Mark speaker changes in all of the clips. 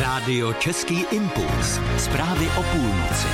Speaker 1: Rádio Český impuls. Zprávy o půlnoci.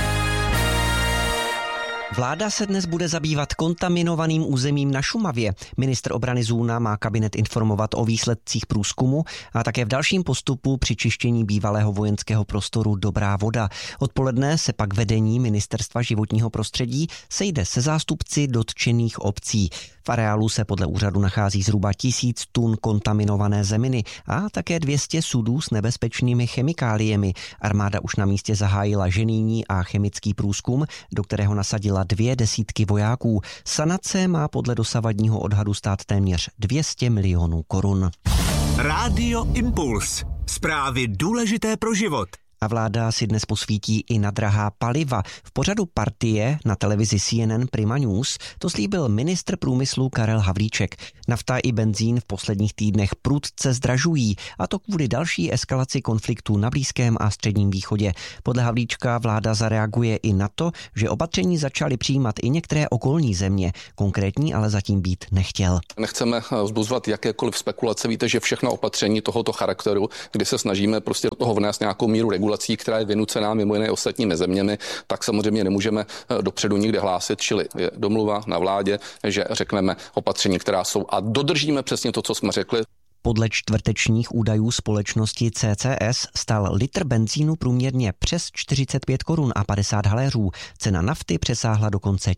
Speaker 2: Vláda se dnes bude zabývat kontaminovaným územím na Šumavě. Ministr obrany Zůna má kabinet informovat o výsledcích průzkumu a také v dalším postupu při čištění bývalého vojenského prostoru Dobrá Voda. Odpoledne se pak vedení Ministerstva životního prostředí sejde se zástupci dotčených obcí. V areálu se podle úřadu nachází zhruba 1000 tun kontaminované zeminy a také 200 sudů s nebezpečnými chemikáliemi. Armáda už na místě zahájila ženijní a chemický průzkum, do kterého nasadila 200 vojáků. Sanace má podle dosavadního odhadu stát téměř 200 milionů korun.
Speaker 1: Rádio Impuls. Zprávy důležité pro život.
Speaker 2: A vláda si dnes posvítí i na drahá paliva. V pořadu Partie na televizi CNN Prima News to slíbil ministr průmyslu Karel Havlíček. Nafta i benzín v posledních týdnech prudce zdražují, a to kvůli další eskalaci konfliktu na Blízkém a Středním východě. Podle Havlíčka vláda zareaguje i na to, že opatření začaly přijímat i některé okolní země. Konkrétní ale zatím být nechtěl.
Speaker 3: Nechceme vzbuzovat jakékoliv spekulace. Víte, že všechna opatření tohoto charakteru, kdy se snažíme prostě do toho vnést nějakou míru regulací, která je vynucená mimo jiné ostatními zeměmi, tak samozřejmě nemůžeme dopředu nikde hlásit, čili je domluva na vládě, že řekneme opatření, která jsou, a dodržíme přesně to, co jsme řekli.
Speaker 2: Podle čtvrtečních údajů společnosti CCS stál litr benzínu průměrně přes 45 korun a 50 haléřů. Cena nafty přesáhla dokonce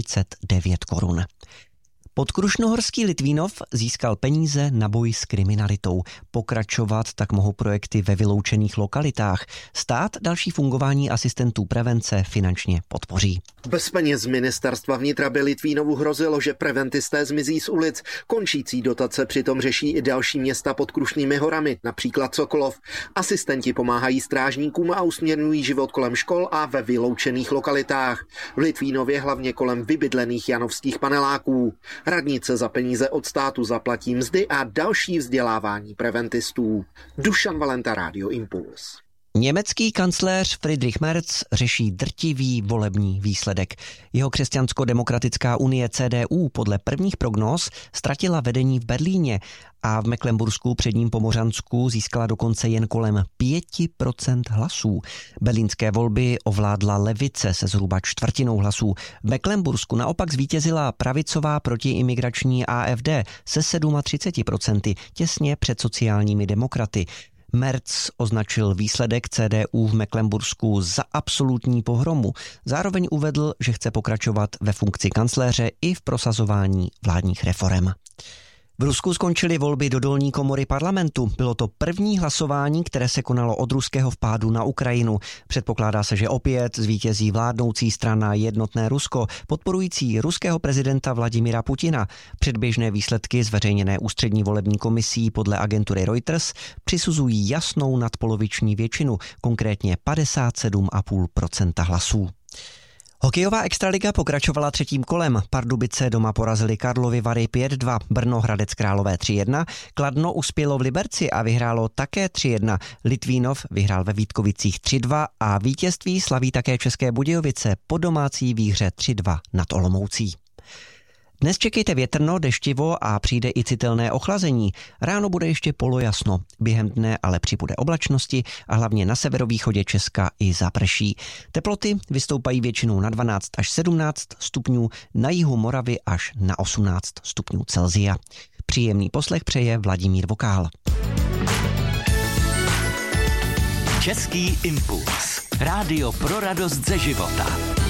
Speaker 2: 49 korun. Podkrušnohorský Litvínov získal peníze na boj s kriminalitou. Pokračovat tak mohou projekty ve vyloučených lokalitách. Stát další fungování asistentů prevence finančně podpoří.
Speaker 4: Bez peněz ministerstva vnitra by Litvínovu hrozilo, že preventisté zmizí z ulic. Končící dotace přitom řeší i další města pod Krušnými horami, například Sokolov. Asistenti pomáhají strážníkům a usměrňují život kolem škol a ve vyloučených lokalitách. V Litvínově hlavně kolem vybydlených janovských paneláků. Radnice za peníze od státu zaplatí mzdy a další vzdělávání preventistů. Dušan Valenta, Rádio Impuls.
Speaker 2: Německý kancléř Friedrich Merz řeší drtivý volební výsledek. Jeho křesťansko-demokratická unie CDU podle prvních prognóz ztratila vedení v Berlíně a v Mecklenbursku, předním Pomořansku, získala dokonce jen kolem 5% hlasů. Berlínské volby ovládla levice se zhruba čtvrtinou hlasů. V Mecklenbursku naopak zvítězila pravicová protiimigrační AfD se 37%, těsně před sociálními demokraty. Merz označil výsledek CDU v Mecklenbursku za absolutní pohromu. Zároveň uvedl, že chce pokračovat ve funkci kancléře i v prosazování vládních reforem. V Rusku skončily volby do dolní komory parlamentu. Bylo to první hlasování, které se konalo od ruského vpádu na Ukrajinu. Předpokládá se, že opět zvítězí vládnoucí strana Jednotné Rusko, podporující ruského prezidenta Vladimira Putina. Předběžné výsledky zveřejněné ústřední volební komisí podle agentury Reuters přisuzují jasnou nadpoloviční většinu, konkrétně 57,5% hlasů. Hokejová extraliga pokračovala třetím kolem. Pardubice doma porazili Karlovy Vary 5-2, Brno Hradec Králové 3-1, Kladno uspělo v Liberci a vyhrálo také 3-1. Litvínov vyhrál ve Vítkovicích 3-2 a vítězství slaví také České Budějovice po domácí výhře 3-2 nad Olomoucí. Dnes čekejte větrno, deštivo a přijde i citelné ochlazení. Ráno bude ještě polojasno, během dne ale přibude oblačnosti a hlavně na severovýchodě Česka i zaprší. Teploty vystoupají většinou na 12 až 17 stupňů, na jihu Moravy až na 18 stupňů Celsia. Příjemný poslech přeje Vladimír Vokál.
Speaker 1: Český impuls. Rádio pro radost ze života.